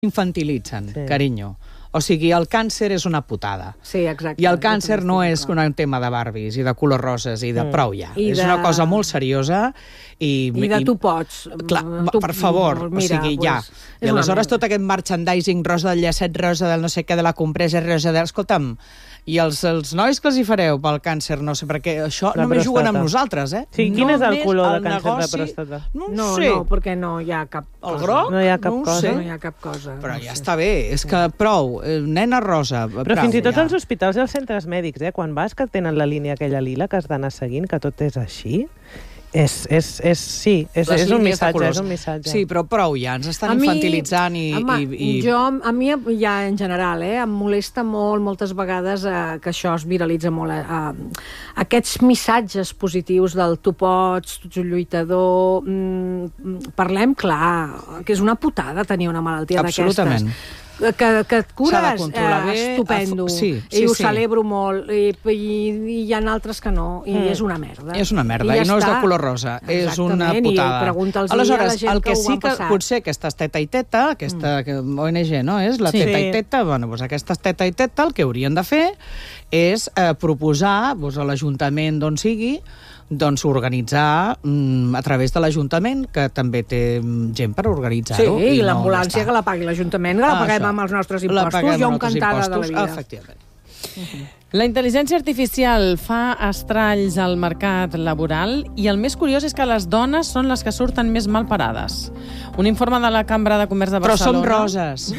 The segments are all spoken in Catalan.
infantilitzen, carinyo. O sigui, el càncer és una putada. Sí, exacte. I el càncer no és un tema de Barbies i de colors roses i de prou ja. És una cosa molt seriosa i de tu pots. Clar, per favor, o sigui, ja. I aleshores tot aquest merchandising rosa del llacet, rosa del no sé què, de la compresa, rosa del... Escolta'm, i els nois que els hi fareu pel càncer, no sé, perquè això només juguen amb nosaltres, eh? Sí, quin és el color de càncer de pròstata? No sé. No, perquè no hi ha cap cosa. El groc? No hi ha cap cosa. No hi ha cap cosa. Però ja està bé, és que prou, nena rosa. Però fins i tot als hospitals i als centres mèdics, quan vas que tenen la línia aquella lila que has d'anar seguint, que tot és així... És un missatge. Sí, però prou ja, ens estan infantilitzant i... A mi ja en general, em molesta moltes vegades que això es viralitza molt. Aquests missatges positius del tu pots, tu ets un lluitador... Parlem clar, que és una putada tenir una malaltia d'aquestes. Absolutament. Que et cures, estupendo, i ho celebro molt, i hi ha altres que no, i és una merda. És una merda, i no és de color rosa, és una putada. Aleshores, el que sí que potser aquestes teta i teta, aquesta ONG, no és? La teta i teta, bueno, doncs aquestes teta i teta el que haurien de fer és proposar a l'Ajuntament d'on sigui, doncs organitzar a través de l'Ajuntament, que també té gent per organitzar-ho. Sí, i l'ambulància que la pagui l'Ajuntament, que la paguem amb els nostres impostos, jo encantada de la vida. Efectivament. La intel·ligència artificial fa estralls al mercat laboral i el més curiós és que les dones són les que surten més mal parades. Un informe de la Cambra de Comerç de Barcelona... Però som roses.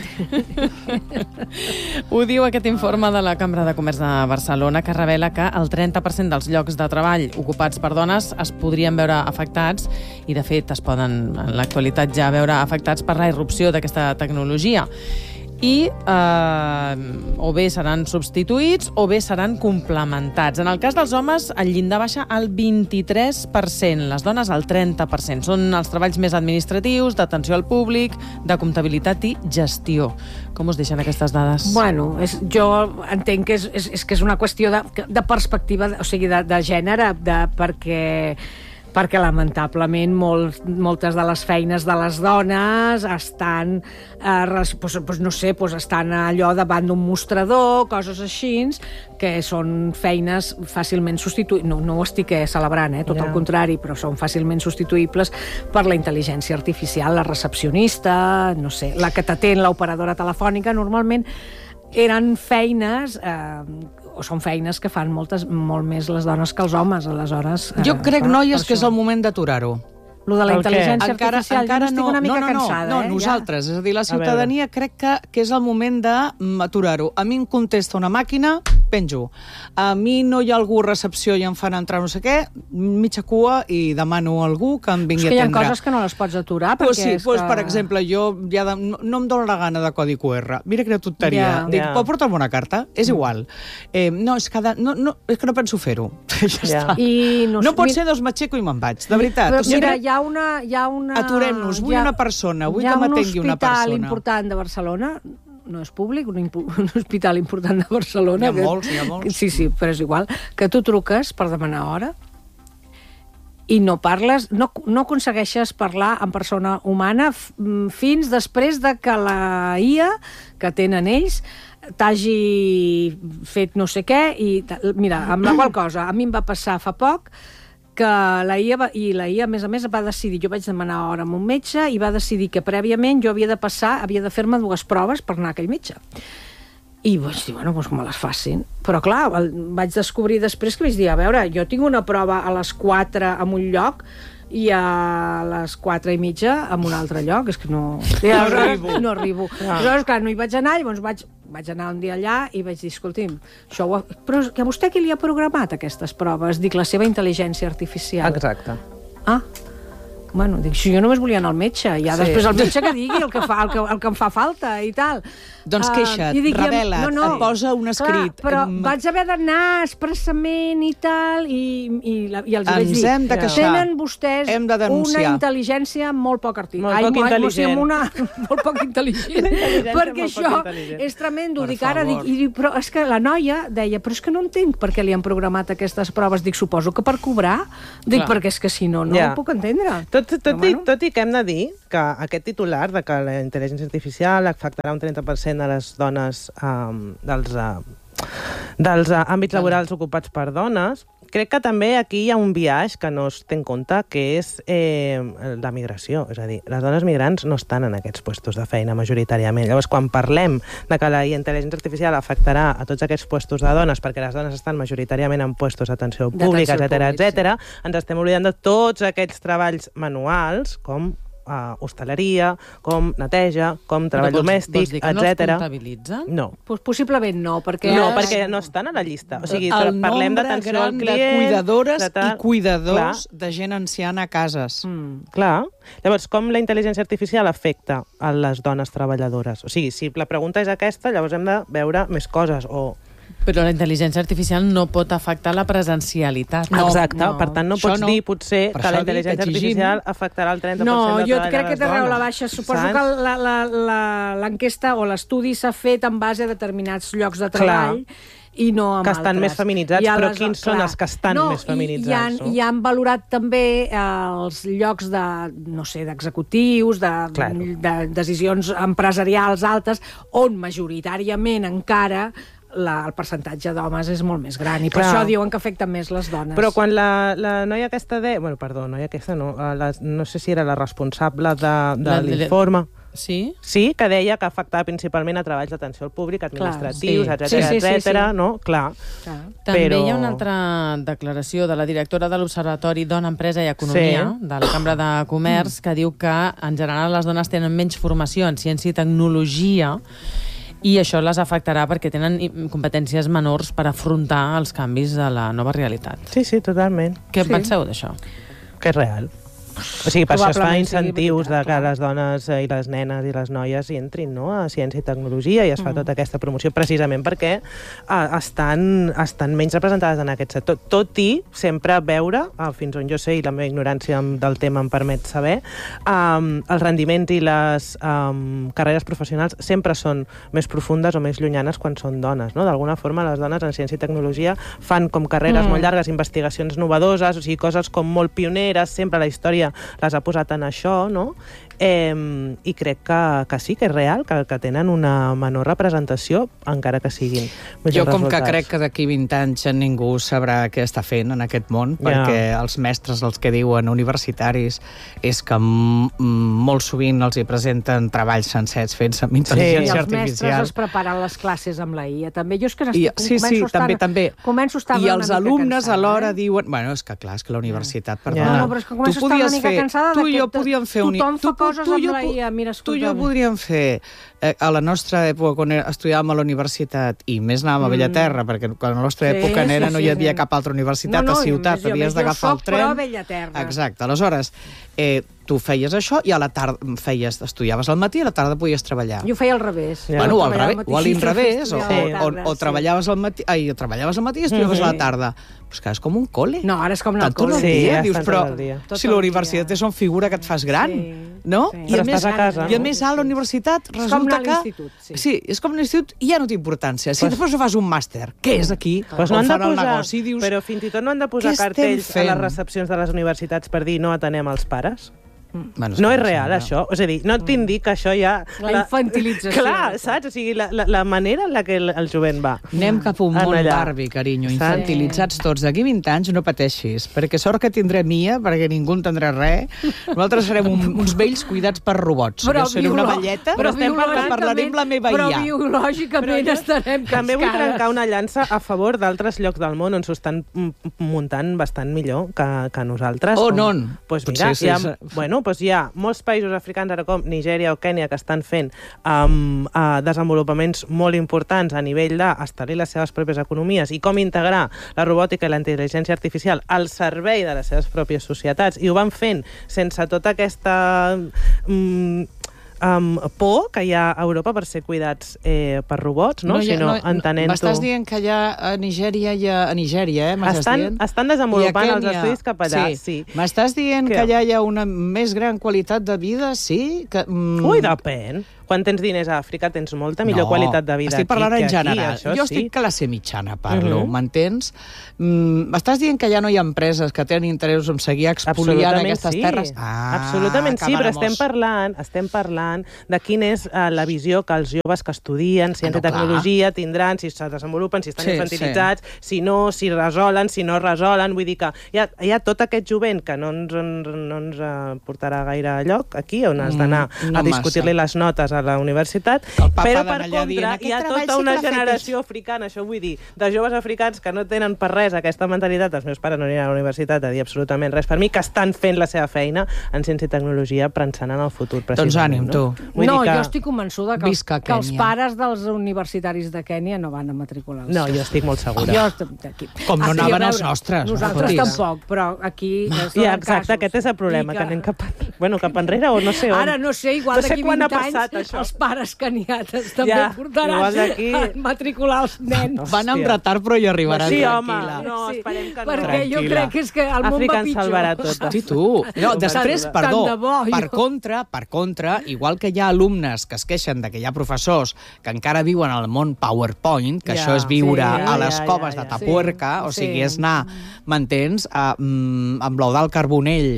Ho diu aquest informe de la Cambra de Comerç de Barcelona, que revela que el 30% dels llocs de treball ocupats per dones es podrien veure afectats i, de fet, es poden en l'actualitat ja veure afectats per la irrupció d'aquesta tecnologia. I o bé seran substituïts o bé seran complementats. En el cas dels homes, el llindar baixa al 23%, les dones al 30%. Són els treballs més administratius, d'atenció al públic, de comptabilitat i gestió. Com us deixen aquestes dades? Bueno, jo entenc que és una qüestió de perspectiva, o sigui, de gènere, perquè lamentablement moltes de les feines de les dones estan, estan allò davant d'un mostrador, coses així, que són feines fàcilment substituïbles. No ho estic celebrant, tot el contrari, però són fàcilment substituïbles per la intel·ligència artificial. La recepcionista, no sé, la que t'atén, l'operadora telefònica, normalment eren feines... o són feines que fan molt més les dones que els homes, aleshores... Jo crec, noies, que és el moment d'aturar-ho. Lo de la intel·ligència artificial, jo estic una mica cansada. No, nosaltres, és a dir, la ciutadania crec que és el moment d'aturar-ho. A mi em contesta una màquina, penjo. A mi no hi ha algú a recepció i em fan entrar no sé què, mitja cua i demano a algú que em vingui a atendre. És que hi ha coses que no les pots aturar, perquè sí, per exemple, jo ja no em dono la gana de codi QR. Mira quina tonteria. Dic, pot portar-me una carta? És igual. No, és que no penso fer-ho. Ja està. No pot ser, doncs m'aixeco i me'n vaig, de veritat. Mira, hi ha una... Aturem-nos, vull una persona, vull que m'atengui una persona. Hi ha un hospital important de Barcelona, no és públic, un hospital important de Barcelona. Hi ha molts. Sí, però és igual, que tu truques per demanar hora i no parles, no aconsegueixes parlar en persona humana fins després de que la IA que tenen ells t'hagi fet no sé què i mira, amb la qual cosa a mi em va passar fa poc que la IA, a més a més, va decidir, jo vaig demanar hora amb un metge i va decidir que prèviament jo havia de fer-me 2 proves per anar a aquell metge. I vaig dir, bueno, doncs que me les facin. Però clar, vaig descobrir després que vaig dir, a veure, jo tinc una prova a les 4 en un lloc i a les 4:30 en un altre lloc, és que no arribo. Aleshores, clar, no hi vaig anar, llavors vaig anar un dia allà i vaig dir, escolti'm, però que vostè qui li ha programat aquestes proves? Dic, la seva intel·ligència artificial. Exacte. Bueno, dic, si jo només volia anar al metge, ja després el metge que digui el que em fa falta i tal. Doncs queixa't, revela't, et posa un escrit. Però vaig haver d'anar expressament i tal, i els vaig dir, hem de queixar, tenen vostès una intel·ligència molt poc intel·ligent. Molt poc intel·ligent, perquè això és tremendo. Dic, ara, però és que la noia deia, però és que no entenc per què li han programat aquestes proves. Dic, suposo que per cobrar. Dic, perquè és que si no ho puc entendre. Tot i que hem de dir que aquest titular de que la intel·ligència artificial afectarà un 30% de les dones dels àmbits laborals ocupats per dones, crec que també aquí hi ha un biaix que no es té en compte, que és la migració. És a dir, les dones migrants no estan en aquests puestos de feina majoritàriament. Llavors, quan parlem de que la intel·ligència artificial afectarà a tots aquests puestos de dones, perquè les dones estan majoritàriament en puestos d'atenció pública, etc., ens estem oblidant de tots aquests treballs manuals, com hostaleria, com neteja, com treball domèstic, vols dir que no etc. els comptabilitzen? No. Possiblement no, perquè no estan a la llista. O sigui, el parlem nombre d'atenció gran al client... de cuidadores i cuidadors de gent anciana a cases. Clar. Llavors, com la intel·ligència artificial afecta a les dones treballadores? O sigui, si la pregunta és aquesta, llavors hem de veure més coses, o... Però la intel·ligència artificial no pot afectar la presencialitat. Exacte, per tant no pots dir potser que la intel·ligència artificial afectarà el 30% no, de jo treball crec de que les té raó dones. la baixa. Suposo que l'enquesta o l'estudi s'ha fet en base a determinats llocs de treball i no amb que estan altres. més feminitzats, però quins són els que estan més feminitzats? I han valorat també els llocs d'executius, de decisions empresarials altes, on majoritàriament encara el percentatge d'homes és molt més gran, i per això diuen que afecten més les dones. Però quan la noia aquesta noia aquesta no, no sé si era la responsable de l'informe. Sí? Sí, que deia que afectava principalment a treballs d'atenció al públic, administratius, etcètera, no? Clar. També hi ha una altra declaració de la directora de l'Observatori Dona, Empresa i Economia, de la Cambra de Comerç, que diu que en general les dones tenen menys formació en ciència i tecnologia, i això les afectarà perquè tenen competències menors per afrontar els canvis de la nova realitat. Sí, totalment. Què penseu d'això? Que és real. O sigui, per això es fa incentius de que les dones i les nenes i les noies hi entrin, no?, a ciència i tecnologia, i es fa tota aquesta promoció precisament perquè estan menys representades en aquest sector. Tot i sempre veure, fins on jo sé, i la meva ignorància del tema em permet saber, els rendiments i les carreres professionals sempre són més profundes o més llunyanes quan són dones, no? D'alguna forma, les dones en ciència i tecnologia fan com carreres molt llargues, investigacions novedoses, o sigui, coses com molt pioneres, sempre la història les ha posat en això, no? I crec que sí, que és real, que tenen una menor representació, encara que siguin més jo com resultats. que crec que d'aquí 20 anys ningú sabrà què està fent en aquest món, perquè els mestres, els que diuen universitaris, és que molt sovint els hi presenten treballs sencers fets amb intel·ligència artificial. I els mestres es preparen les classes amb la IA, també. Jo és que també. Començo a estar I els alumnes alhora diuen... Bueno, és que clar, és que la universitat... No, però és que començo a estar una mica cansada tu i jo podíem fer... Tothom fa coses amb la IA, mira, escolta'm. Tu i jo podríem fer... A la nostra època, quan estudiàvem a la universitat, i més anàvem a Bellaterra, perquè quan a la nostra època no hi havia cap altra universitat a ciutat, havies d'agafar el tren. Jo soc pro Bellaterra. Exacte. Aleshores, tu feies això i a la tarda estudiaves al matí i a la tarda podies treballar. Jo feia al revés. Bueno, o a l'inrevés, o treballaves al matí i estudiaves a la tarda. Però és que és com un cole. No, ara és com el cole. Dius, però si la universitat és una figura que et fas gran, no? I a més, a la universitat resulta que... Sí, és com l'institut i ja no té importància. Si després fas un màster, què és aquí? No han de posar, però fins i tot no han de posar cartells a les recepcions de les universitats per dir no atenem els pares? Bueno, no és real, això. És a dir, no t'indica això ja... La infantilització. Clar, saps? O sigui, la manera en la que el jovent va. Anem cap a un món Barbie, carinyo. Infantilitzats tots. D'aquí 20 anys no pateixis, perquè sort que tindrem IA, perquè ningú entendrà res. Nosaltres serem uns vells cuidats per robots. Jo seré una velleta, però parlarem la meva IA. Però biològicament estarem cascades. També vull trencar una llança a favor d'altres llocs del món on s'ho estan muntant bastant millor que nosaltres. On? Doncs mira, bueno, hi ha molts països africans, ara com Nigèria o Kènia, que estan fent desenvolupaments molt importants a nivell d'establir les seves pròpies economies i com integrar la robòtica i la intel·ligència artificial al servei de les seves pròpies societats, i ho van fent sense tota aquesta por que hi ha a Europa per ser cuidats per robots, no? Sinó entenent-ho... M'estàs dient que hi ha a Nigèria estan desenvolupant els estudis cap allà, sí. M'estàs dient que allà hi ha una més gran qualitat de vida, sí? Ui, depèn. quan tens diners a Àfrica tens molta millor qualitat de vida estic parlant en general. Aquí, jo estic classe mitjana, parlo, m'entens? M'estàs dient que ja no hi ha empreses que tenen interessos en seguir expoliant aquestes terres? Absolutament sí, però estem parlant de quina és la visió que els joves que estudien ciència i tecnologia tindran, si se desenvolupen, si estan infantilitzats, si no, si resolen, si no resolen. Vull dir que hi ha tot aquest jovent que no ens portarà gaire lloc aquí, on has d'anar a discutir-li les notes a la universitat, però per contra hi ha tota una generació africana, això vull dir, de joves africans que no tenen per res aquesta mentalitat, els meus pares no aniran a la universitat a dir absolutament res per mi, que estan fent la seva feina en ciència i tecnologia pensant en el futur. Doncs ànim, tu. No, jo estic convençuda que els pares dels universitaris de Kènia no van a matricular-se. No, jo estic molt segura. Com no anaven els nostres. Nosaltres tampoc, però aquí... Exacte, aquest és el problema, que anem cap enrere o no sé on. Ara no sé, igual d'aquí 20 anys els pares keniates també portaran a matricular els nens. Van amb retard però hi arribaran. Sí, home, no, esperem que no. Perquè jo crec que és que el món va pitjor. Salvarà tot. Sí, tu. Després, perdó, per contra, igual que hi ha alumnes que es queixen que hi ha professors que encara viuen al món PowerPoint, que això és viure a les coves de Tapuerca, o sigui, és anar, m'entens, amb l'Eudald Carbonell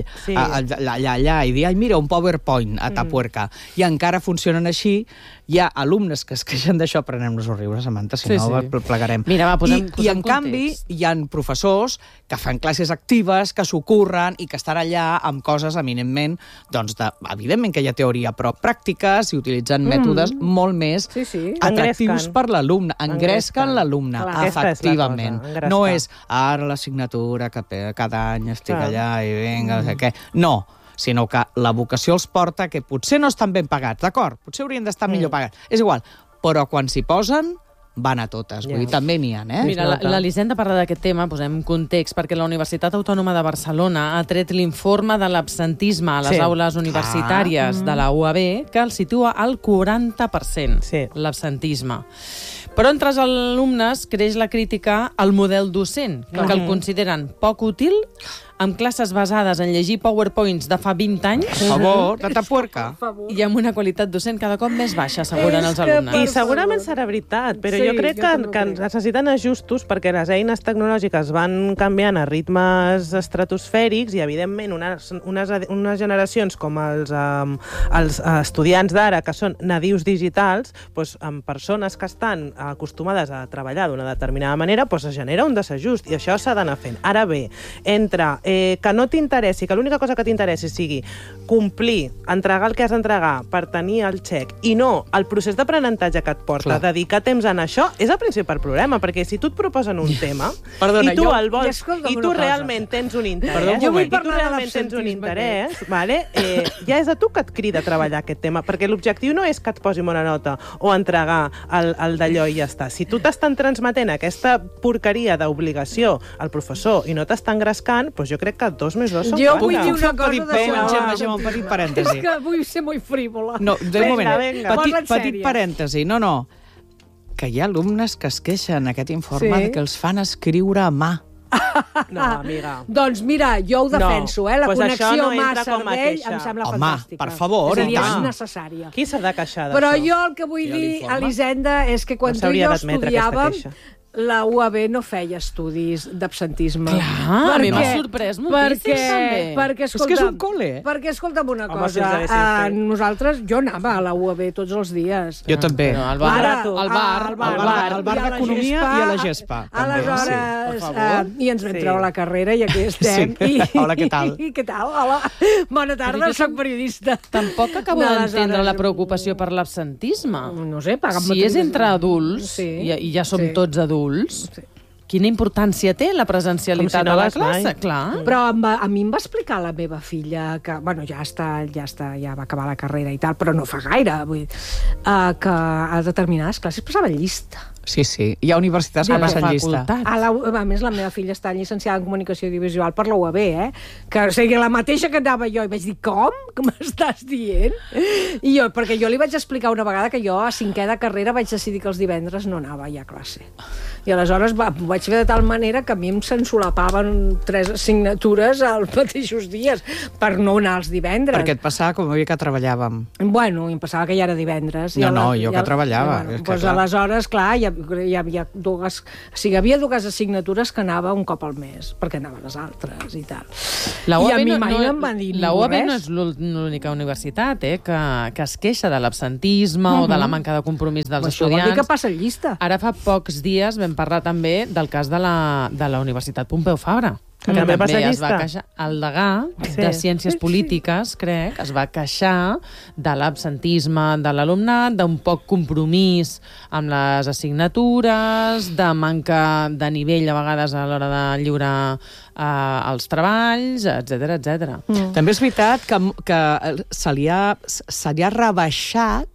allà i dir, ai, mira, un PowerPoint a Tapuerca, i encara funcionen així. Hi ha alumnes que es queixen d'això, prenem-nos a riure, Samantha, si no plegarem. Mira, va, posem I en canvi, hi ha professors que fan classes actives, que s'ho curren i que estan allà amb coses eminentment, doncs, evidentment que hi ha teoria, però pràctiques i utilitzant mètodes molt més atractius per l'alumne. Engresquen l'alumne, efectivament. No és, ara l'assignatura que cada any estic allà i vinga, no sé què. No, sinó que la vocació els porta que potser no estan ben pagats, d'acord? Potser haurien d'estar millor pagats. És igual, però quan s'hi posen van a totes. Vull dir, també n'hi ha, Mira, l'Elisenda parla d'aquest tema, posem context, perquè la Universitat Autònoma de Barcelona ha tret l'informe de l'absentisme a les aules universitàries de la UAB, que el situa al 40%, l'absentisme. Però entre els alumnes creix la crítica al model docent, que el consideren poc útil, amb classes basades en llegir PowerPoints de fa 20 anys. Per favor, de Tapuerca. I amb una qualitat docent cada cop més baixa, asseguren els alumnes. I segurament serà veritat, però jo crec que necessiten ajustos perquè les eines tecnològiques van canviant a ritmes estratosfèrics i, evidentment, unes generacions com els estudiants d'ara, que són nadius digitals, amb persones que estan acostumades a treballar d'una determinada manera, es genera un desajust, i això s'ha d'anar fent. Ara bé, entre que no t'interessi, que l'única cosa que t'interessi sigui complir, entregar el que has d'entregar per tenir el xec, i no el procés d'aprenentatge que et porta, dedicar temps en això, és el principal problema, perquè si tu et proposen un tema, i tu el vols, i tu realment tens un interès, ja és a tu que et crida a treballar aquest tema, perquè l'objectiu no és que et posi bona nota o entregar el d'allò i ja està. Si tu t'estan transmetent aquesta porqueria d'obligació al professor i no t'estan engrescant, doncs jo crec que 2 més 2 són 4. Jo vull dir una cosa Gemma, un petit parèntesi. És que vull ser molt frívola. No, de moment, petit parèntesi. No, que hi ha alumnes que es queixen aquest informe que els fan escriure a mà. No, amiga. Doncs mira, jo ho defenso, la connexió mà-cervell em sembla fantàstica. Home, per favor, és necessària. Qui s'ha de queixar d'això? Però jo el que vull dir, Elisenda, és que quan tu i jo estudiàvem, la UAB no feia estudis d'absentisme. Clar, a mi m'ha sorprès moltíssim, també. Perquè, és que és un col·le. Perquè, escolta'm una cosa, nosaltres, jo anava a la UAB tots els dies. Jo també. Al bar d'Economia i a la Gespa. Aleshores, i ens vam treure la carrera i aquí estem. Hola, què tal? Què tal? Hola. Bona tarda, soc periodista. Tampoc acabo d'entendre la preocupació per l'absentisme. No sé, paga'm. Si és entre adults, i ja som tots adults, quina importància té la presencialitat de la classe? Clar. Però a mi em va explicar la meva filla que, bueno, ja va acabar la carrera i tal, però no fa gaire, vull dir, que a determinades classes passava llista. Sí, hi ha universitats que passen llista. A més, la meva filla està llicenciada en Comunicació Audiovisual per la UAB, que o sigui, la mateixa que anava jo, i vaig dir, com? Què m'estàs dient? Perquè jo li vaig explicar una vegada que jo a 5è de carrera vaig decidir que els divendres no anava ja a classe. I aleshores ho vaig fer de tal manera que a mi em s'ensolapaven 3 assignatures als mateixos dies per no anar els divendres. Perquè et passava com a que treballàvem. Bueno, em passava que ja era divendres. No, jo que treballava. Doncs aleshores, clar, hi havia dues... O sigui, havia 2 assignatures que anava un cop al mes, perquè anava a les altres i tal. I a mi mai no em van dir la UAB no és l'única universitat que es queixa de l'absentisme o de la manca de compromís dels estudiants. Això vol dir que passa llista. Ara fa pocs dies vam parlar també del cas de la Universitat Pompeu Fabra. Que també es va queixar. El degà de Ciències Polítiques, crec, es va queixar de l'absentisme de l'alumnat, d'un poc compromís amb les assignatures, de manca de nivell a vegades a l'hora de lliurar els treballs, etc. També és veritat que se li ha rebaixat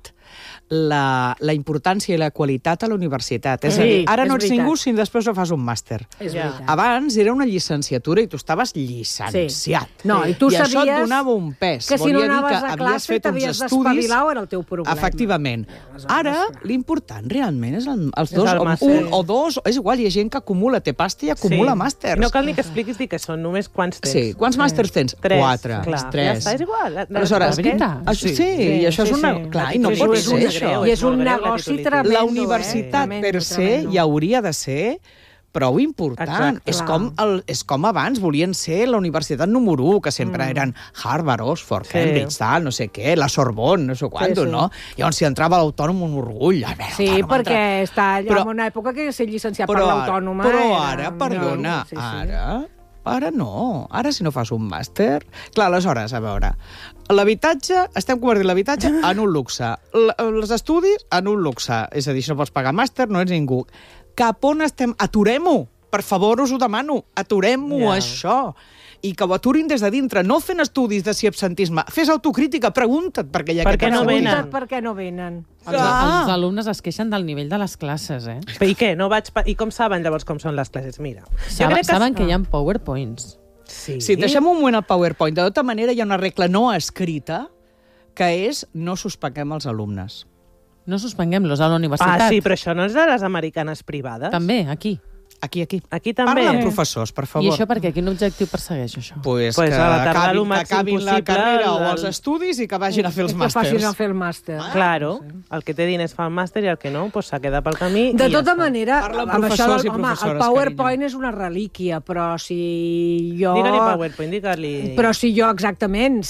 la importància i la qualitat a la universitat. És a dir, ara no ets ningú si després no fas un màster. Abans era una llicenciatura i tu estaves llicenciat. No, i tu sabies això et donava un pes. Que si no anaves a classe t'havies d'espavilar o era el teu problema. Efectivament. Ara, l'important realment és els dos, un o dos, és igual, hi ha gent que acumula, té pasta i acumula màsters. No cal ni que expliquis que són només quants tens. Sí, quants màsters tens? 4. 3. Ja està, és igual. Aleshores, sí, i això és una... Clar, i no pot ser això. I és un negoci tremendo. La universitat per se ja hauria de ser prou important. És com abans volien ser la universitat número 1, que sempre eren Harvard, Oxford, Cambridge, tal, no sé què, la Sorbonne, no sé quantos, no? Llavors s'hi entrava l'autònom un orgull. Sí, perquè està allà en una època que ser llicenciat per l'autònoma... Però ara, perdona, ara no. Ara, si no fas un màster... Clar, aleshores, a veure, l'habitatge, estem convertint l'habitatge en un luxe. Els estudis en un luxe. És a dir, si no pots pagar màster, no ets ningú. Cap on estem? Aturem-ho! Per favor, us ho demano. Aturem-ho, això. I que ho aturin des de dintre, no fent estudis de si absentisme. Fes autocrítica, pregunta't per què hi ha aquest estudi. Per què no venen? Els alumnes es queixen del nivell de les classes, I què? I com saben llavors com són les classes? Mira. Saben que hi ha PowerPoints. Sí, deixem un moment al PowerPoint. De tota manera, hi ha una regla no escrita que és no suspenguem els alumnes. No suspenguem-los a la universitat. Sí, però això no és de les americanes privades? També, aquí. Aquí. Aquí també. Parla amb professors, per favor. I això per què? Quin objectiu persegueix, això? Pues que acabin la carrera o els estudis i que vagin a fer els màsters. Que facin a fer el màster. Claro. El que té diners fa el màster i el que no, pues s'ha quedat pel camí. De tota manera, amb això, el PowerPoint és una relíquia, però si jo... Digue-li PowerPoint, digue-li... Però si jo, exactament,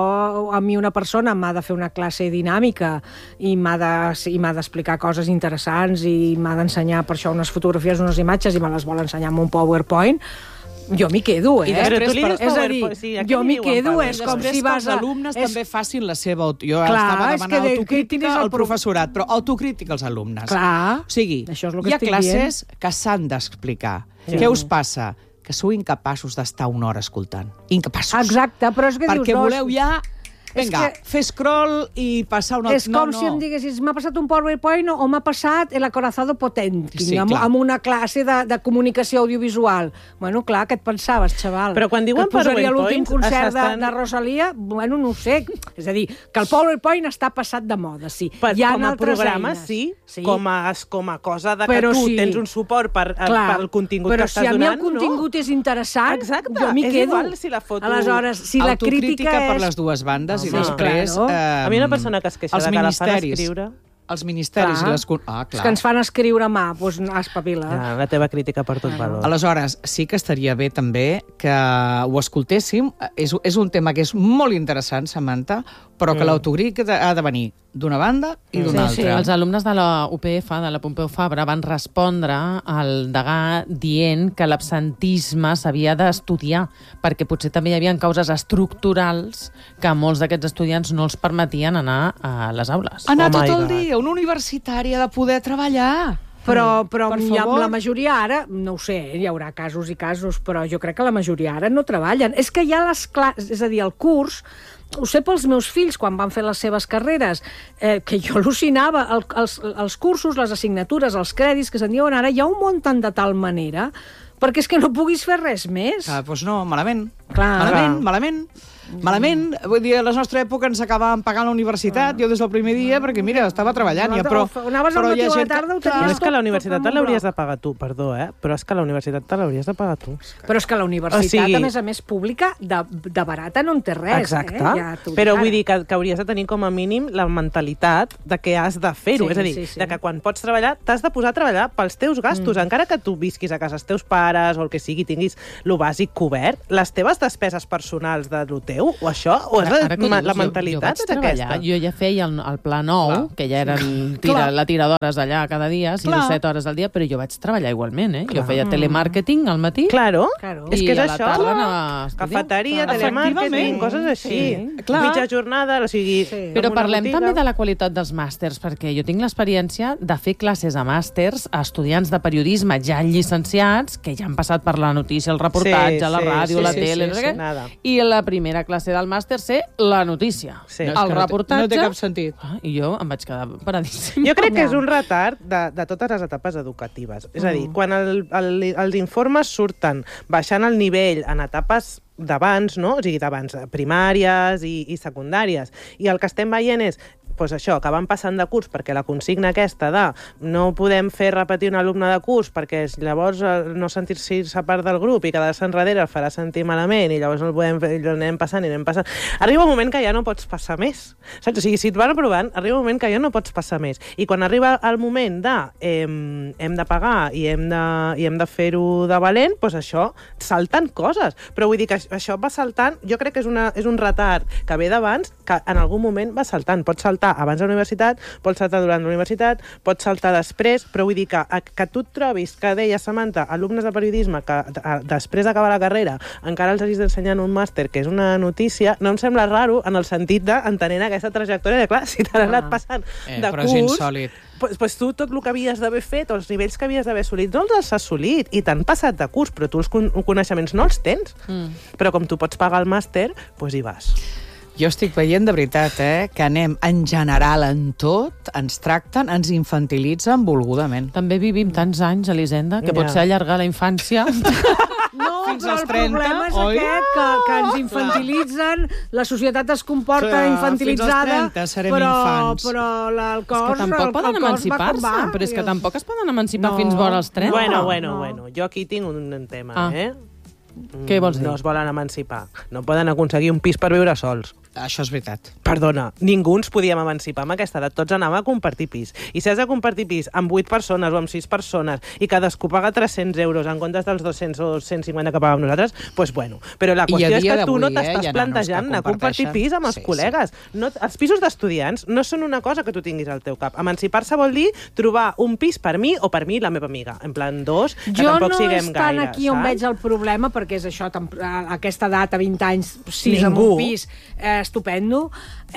a mi una persona m'ha de fer una classe dinàmica i m'ha d'explicar coses interessants i m'ha d'ensenyar per això unes fotografies, unes imatges i me les vol ensenyar amb un PowerPoint, jo m'hi quedo, I després, és a dir, jo m'hi quedo, és com si vas a... Els alumnes també facin la seva... Jo estava demanant autocrítica al professorat, però autocrítica als alumnes. Clar, o sigui, hi ha classes que s'han d'explicar. Què us passa? Que sou incapaços d'estar una hora escoltant. Incapaços. Exacte, però és que dius... Perquè voleu ja... Vinga, fer scroll i passar una... És com si em diguessis, m'ha passat un PowerPoint o m'ha passat el acorazado Potemkin, amb una classe de comunicació audiovisual. Bueno, clar, què et pensaves, xaval? Però quan diuen PowerPoint... Que posaria l'últim concert de Rosalia? Bueno, no ho sé. És a dir, que el PowerPoint està passat de moda, sí. Com a programa, sí. Com a cosa de que tu tens un suport per al contingut que estàs donant, no? Però si a mi el contingut és interessant, jo m'hi quedo. És igual si la foto... Aleshores, si la crítica és... per les dues bandes i després... A mi una persona que es queixa de que la fan escriure... Els ministeris i les... clar. És que ens fan escriure a mà, doncs espavila. La teva crítica per tot valor. Aleshores, sí que estaria bé també que ho escoltéssim. És un tema que és molt interessant, Samantha, però que l'autocrítica ha de venir d'una banda i d'una altra. Sí. Els alumnes de la UPF, de la Pompeu Fabra, van respondre al degà dient que l'absentisme s'havia d'estudiar, perquè potser també hi havia causes estructurals que molts d'aquests estudiants no els permetien anar a les aules. Anar tot el dia, una universitària de poder treballar. Però amb la majoria ara, no ho sé, hi haurà casos i casos, però jo crec que la majoria ara no treballen. És que hi ha les classes, és a dir, el curs, ho sé pels meus fills quan van fer les seves carreres, que jo al·lucinava, els cursos, les assignatures, els crèdits que se'n diuen ara, ja ho munten de tal manera perquè és que no puguis fer res més. Doncs no, malament. Clar. Malament, vull dir, a la nostra època ens acabàvem pagant la universitat, jo des del primer dia, perquè mira, estava treballant, però anaves al matí a la tarda, ho tenies tot. És que la universitat te l'hauries de pagar tu, perdó, però és que la universitat te l'hauries de pagar tu. Però és que la universitat, a més pública, de barata no en té res. Exacte, però vull dir que hauries de tenir com a mínim la mentalitat de que has de fer-ho, és a dir, de que quan pots treballar, t'has de posar a treballar pels teus gastos, encara que tu visquis a casa els teus pares o el que sigui, tinguis lo bàsic cobert, les teves despeses personals de lo teu, o això, o és la mentalitat d'aquesta. Jo ja feia el pla 9, que ja eren la tira d'hores allà cada dia, 6 o 7 hores al dia, però jo vaig treballar igualment, Jo feia telemàrqueting al matí. Claro, és que és això. Cafeteria, telemàrqueting, coses així. Mitja jornada, o sigui... Però parlem també de la qualitat dels màsters, perquè jo tinc l'experiència de fer classes a màsters a estudiants de periodisme ja llicenciats, que ja han passat per la notícia, el reportatge, la ràdio, la tele, i la primera classe del màster sé la notícia. El reportatge... No té cap sentit. I jo em vaig quedar paradíssim. Jo crec que és un retard de totes les etapes educatives. És a dir, quan els informes surten baixant el nivell en etapes d'abans, no? O sigui, d'abans primàries i secundàries, i el que estem veient és doncs això, que van passant de curs perquè la consigna aquesta de no podem fer repetir un alumne de curs perquè llavors no sentir-se part del grup i quedar-se enrere el farà sentir malament i llavors anem passant. Arriba un moment que ja no pots passar més. Saps? O sigui, si et van aprovant, arriba un moment que ja no pots passar més. I quan arriba el moment de hem de pagar i hem de fer-ho de valent, doncs això, salten coses. Però vull dir que això va saltant, jo crec que és un retard que ve d'abans, que en algun moment va saltant. Pots saltar abans de la universitat, pots saltar durant la universitat, pots saltar després, però vull dir que tu et trobis, que deia Samantha, alumnes de periodisme que després d'acabar la carrera encara els hagis d'ensenyar en un màster, que és una notícia, no em sembla raro en el sentit d'entenent aquesta trajectòria de, clar, si t'han anat passant de però curs... és insòlid. Pues tu tot el que havies d'haver fet, els nivells que havies d'haver assolit, no els has assolit, i t'han passat de curs, però tu els coneixements no els tens. Però com tu pots pagar el màster, doncs hi vas. Jo estic veient de veritat, que anem en general en tot, ens tracten, ens infantilitzen volgudament. També vivim tants anys, Elisenda, que potser allargar la infància... No, fins però el problema és aquest, que ens infantilitzen, la societat es comporta infantilitzada, però el cos... És que tampoc poden emancipar-se, però és que tampoc es poden emancipar fins vora els 30. Bueno, jo aquí tinc un tema, Què vols dir? No es volen emancipar. No poden aconseguir un pis per viure sols. Això és veritat. Perdona, ningú ens podíem emancipar amb aquesta edat. Tots anàvem a compartir pis. I si has de compartir pis amb 8 persones o amb 6 persones i cadascú paga 300 euros en comptes dels 200 o 150 que pagàvem nosaltres, doncs bueno. Però la qüestió és que tu no t'estàs plantejant anar a compartir pis amb els col·legues. No, els pisos d'estudiants no són una cosa que tu tinguis al teu cap. Emancipar-se vol dir trobar un pis per mi o per mi i la meva amiga. En plan, dos, que tampoc siguem gaire. Jo no és tant aquí on veig el problema, perquè és això, aquesta edat, a 20 anys, 6 en un pis, estupendo.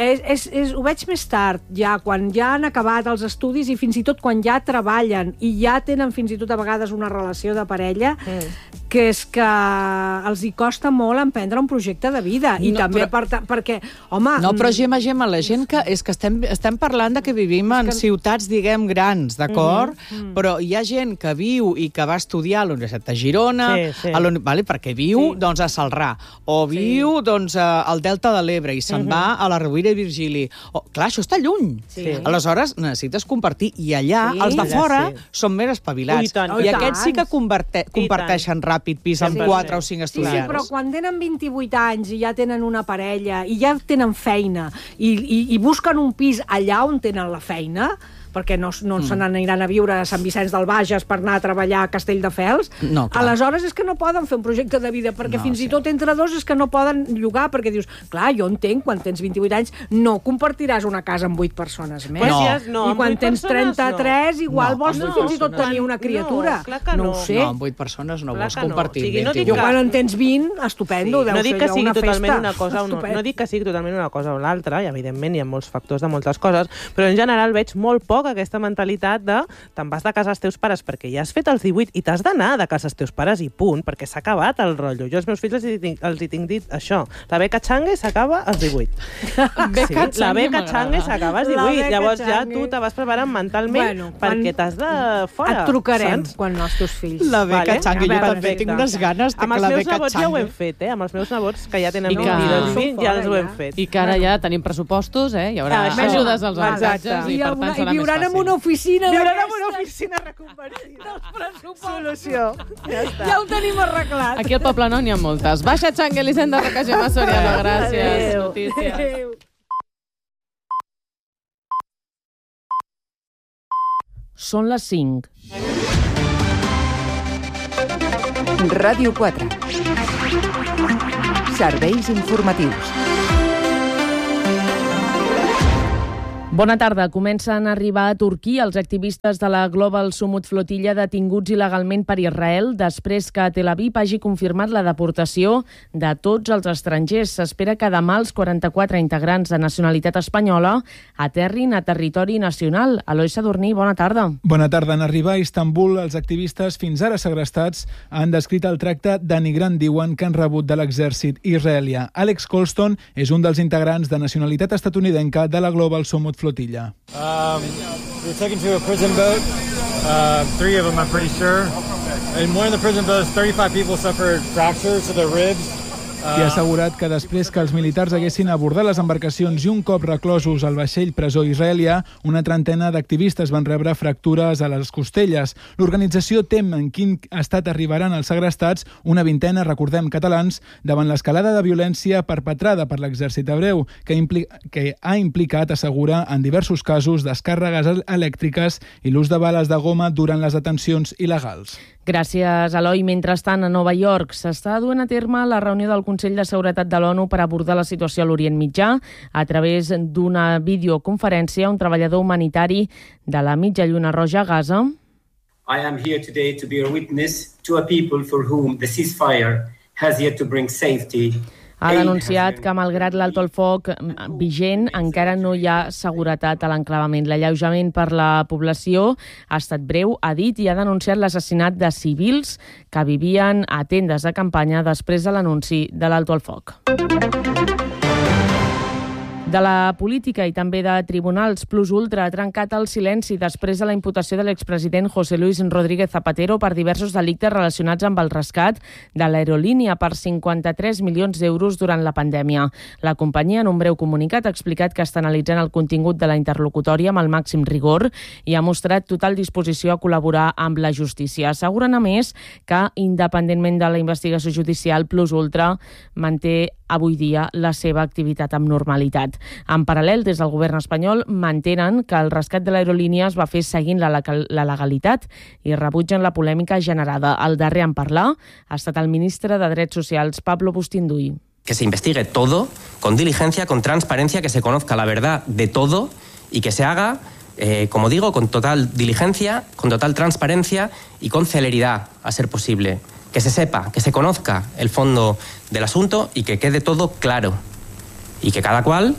Ho veig més tard, ja quan ja han acabat els estudis i fins i tot quan ja treballen i ja tenen fins i tot a vegades una relació de parella, que és que els hi costa molt emprendre un projecte de vida. I també perquè, home... No, però Gemma, la gent que... És que estem parlant de que vivim en ciutats, diguem, grans, d'acord? Però hi ha gent que viu i que va estudiar a la Universitat de Girona, perquè viu doncs, a Celrà, o viu doncs, al Delta de l'Ebre i se'n va a la Rovira i Virgili. Clar, això està lluny. Aleshores, necessites compartir. I allà, els de fora, són més espavilats. I aquests sí que comparteixen ràpid pis amb 4 o 5 estudiants. Sí, però quan tenen 28 anys i ja tenen una parella i ja tenen feina i busquen un pis allà on tenen la feina, perquè no se n'aniran a viure a Sant Vicenç del Bages per anar a treballar a Castelldefels, aleshores és que no poden fer un projecte de vida, perquè fins i tot entre dos és que no poden llogar, perquè dius, clar, jo entenc, quan tens 28 anys no compartiràs una casa amb 8 persones més. I quan tens 33 igual vols fins i tot tenir una criatura. No ho sé. No, amb 8 persones no vols compartir. Jo quan en tens 20, estupendo, deu ser allò una festa. No dic que sigui totalment una cosa o l'altra, i evidentment hi ha molts factors de moltes coses, però en general veig molt poc poc aquesta mentalitat de te'n vas de casa als teus pares perquè ja has fet els 18 i t'has d'anar de casa als teus pares i punt, perquè s'ha acabat el rotllo. Jo als meus fills els hi tinc dit això. La beca xangue s'acaba als 18. La beca xangue s'acaba als 18. Llavors ja tu te vas preparant mentalment perquè t'has de fora. Et trucarem quan els teus fills. La beca xangue, jo també tinc unes ganes de que la beca xangue... Amb els meus nebots ja ho hem fet, amb els meus nebots que ja tenen 22 ja els ho hem fet. I que ara ja tenim pressupostos, hi haurà ajudes als habitatges i per tant serà més fàcil. I viuran en una oficina. Viuran en una oficina reconvertida. Dels pressupostos. Solució. Ja ho tenim arreglat. Aquí al Poble Nou n'hi ha moltes. Baixa xangue, Elisenda Rocagema Soriano. Gràcies. Notícies. Són les 5. Ràdio 4. Serveis informatius. Bona tarda. Comencen a arribar a Turquia els activistes de la Global Summit Flotilla detinguts il·legalment per Israel després que Tel Aviv hagi confirmat la deportació de tots els estrangers. S'espera que demà els 44 integrants de nacionalitat espanyola aterrin a territori nacional. Eloi Sadurní, bona tarda. Bona tarda. En arribar a Istanbul, els activistes fins ara segrestats han descrit el tracte denigrant, diuen, que han rebut de l'exèrcit israelià. Alex Colston és un dels integrants de nacionalitat estatunidenca de la Global Summit Flotilla. We were taken to a prison boat. 3 of them, I'm pretty sure. In one of the prison boats, 35 people suffered fractures to their ribs. I ha assegurat que després que els militars haguessin abordat les embarcacions i un cop reclosos al vaixell presó israelià, una trentena d'activistes van rebre fractures a les costelles. L'organització tem en quin estat arribaran els segrestats, una vintena, recordem, catalans, davant l'escalada de violència perpetrada per l'exèrcit hebreu, que ha implicat, assegura, en diversos casos, descàrregues elèctriques i l'ús de bales de goma durant les detencions il·legals. Gràcies, Eloi. Mentrestant, a Nova York s'està duent a terme la reunió del Consell de Seguretat de l'ONU per abordar la situació a l'Orient Mitjà. A través d'una videoconferència, un treballador humanitari de la Mitja Lluna Roja a Gaza. I am here today to be a witness to a people for whom the ceasefire has yet to bring safety. Ha denunciat que, malgrat l'alto el foc vigent, encara no hi ha seguretat a l'enclavament. L'alleujament per la població ha estat breu, ha dit, i ha denunciat l'assassinat de civils que vivien a tendes de campanya després de l'anunci de l'alto el foc. De la política i també de tribunals, Plus Ultra ha trencat el silenci després de la imputació de l'expresident José Luis Rodríguez Zapatero per diversos delictes relacionats amb el rescat de l'aerolínia per 53 milions d'euros durant la pandèmia. La companyia, en un breu comunicat, ha explicat que està analitzant el contingut de la interlocutòria amb el màxim rigor i ha mostrat total disposició a col·laborar amb la justícia. Asseguren, a més, que, independentment de la investigació judicial, Plus Ultra manté avui dia la seva activitat amb normalitat. En paral·lel, des del govern espanyol mantenen que el rescat de l'aerolínia es va fer seguint la legalitat i rebutgen la polèmica generada. El darrer en parlar ha estat el ministre de Drets Socials, Pablo Bustinduy. Que se investigue todo con diligencia, con transparencia, que se conozca la verdad de todo y que se haga, como digo, con total diligencia, con total transparencia y con celeridad, a ser posible. Que se sepa, que se conozca el fondo del asunto y que quede todo claro. Y que cada cual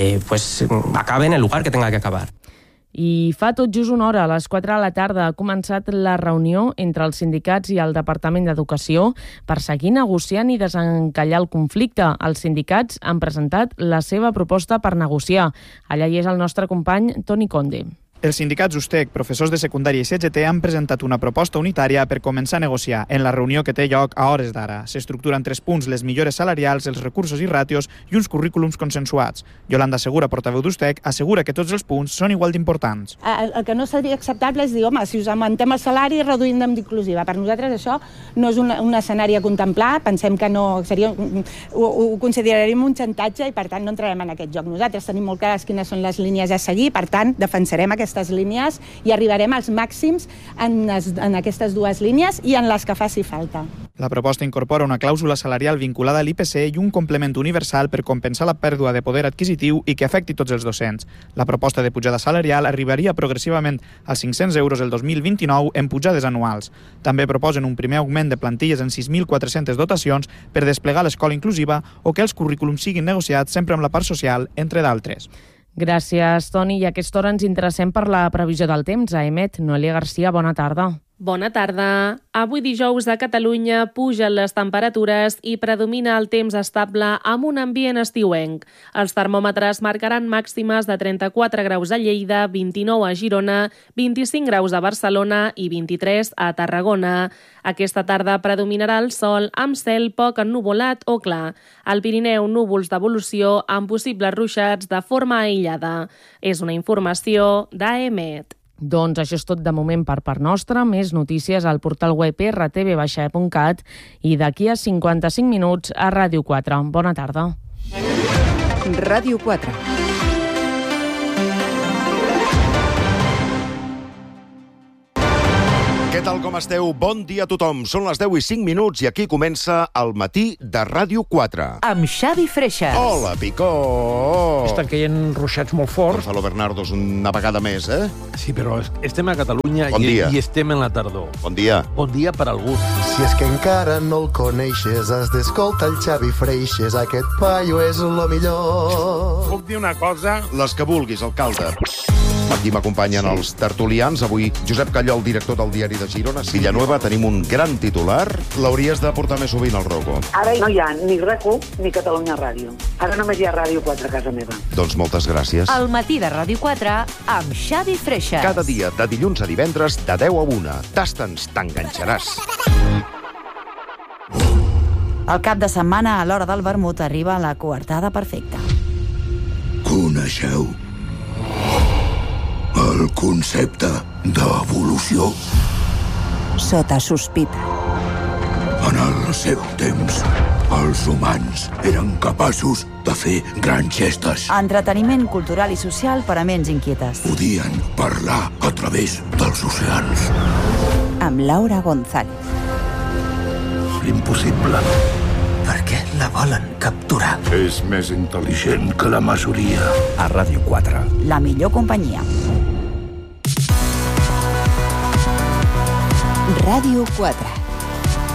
acabe en el lugar que tenga que acabar. I fa tot just una hora, a les 4 de la tarda, ha començat la reunió entre els sindicats i el Departament d'Educació per seguir negociant i desencallar el conflicte. Els sindicats han presentat la seva proposta per negociar. Allà hi és el nostre company Toni Conde. Els sindicats USTEC, professors de secundària i CGT han presentat una proposta unitària per començar a negociar en la reunió que té lloc a hores d'ara. S'estructura en 3 punts: les millores salarials, els recursos i ràtios i uns currículums consensuats. Yolanda Segura, portaveu d'USTEC, assegura que tots els punts són igual d'importants. El que no seria acceptable és dir, home, si us augmentem el salari reduïm d'inclusiva. Per nosaltres això no és un escenari a contemplar, pensem que no seria, ho consideraríem un xantatge i per tant no entrarem en aquest joc. Nosaltres tenim molt clares quines són les línies a seguir, per tant defensarem aquestes línies i arribarem als màxims en aquestes 2 línies i en les que faci falta. La proposta incorpora una clàusula salarial vinculada a l'IPC i un complement universal per compensar la pèrdua de poder adquisitiu i que afecti tots els docents. La proposta de pujada salarial arribaria progressivament als 500 euros el 2029 en pujades anuals. També proposen un primer augment de plantilles en 6.400 dotacions per desplegar l'escola inclusiva o que els currículums siguin negociats sempre amb la part social, entre d'altres. Gràcies, Toni. I a aquesta hora ens interessem per la previsió del temps. A EMET, Noelia Garcia, bona tarda. Bona tarda. Avui dijous a Catalunya pugen les temperatures i predomina el temps estable amb un ambient estiuenc. Els termòmetres marcaran màximes de 34 graus a Lleida, 29 a Girona, 25 graus a Barcelona i 23 a Tarragona. Aquesta tarda predominarà el sol amb cel poc ennuvolat o clar. Al Pirineu, núvols d'evolució amb possibles ruixats de forma aïllada. És una informació d'AEMET. Doncs això és tot de moment per part nostra. Més notícies al portal web rtv-e.cat i d'aquí a 55 minuts a Ràdio 4. Bona tarda. Ràdio 4. Què tal, com esteu? Bon dia a tothom. Són les 10 i 5 minuts i aquí comença el matí de Ràdio 4. Amb Xavi Freixas. Hola, Picó! Estan caient ruixats molt forts. Gonzalo Bernardos, una vegada més, eh? Sí, però estem a Catalunya bon i estem en la tardor. Bon dia. Bon dia per algú. Si és que encara no el coneixes, has d'escoltar el Xavi Freixas. Aquest paio és lo millor. Puc dir una cosa? Les que vulguis, alcalde. Aquí m'acompanyen els tertulians. Avui Josep Callol, director del diari de Girona. Villanueva, tenim un gran titular. L'hauries de portar més sovint al Rocco. Ara no hi ha ni RAC1 ni Catalunya Ràdio. Ara només hi ha Ràdio 4 a casa meva. Doncs moltes gràcies. El matí de Ràdio 4 amb Xavi Freixas. Cada dia, de dilluns a divendres, de 10 a 1. Tasta'ns, t'enganxaràs. El cap de setmana, a l'hora del vermut, arriba la coartada perfecta. Coneixeu el concepte d'evolució? Sota sospita. En el seu temps, els humans eren capaços de fer grans gestes. Entreteniment cultural i social per a ments inquietes. Podien parlar a través dels oceans. Amb Laura González. Impossible. Per què la volen capturar? És més intel·ligent que la majoria. A Ràdio 4. La millor companyia. Ràdio 4.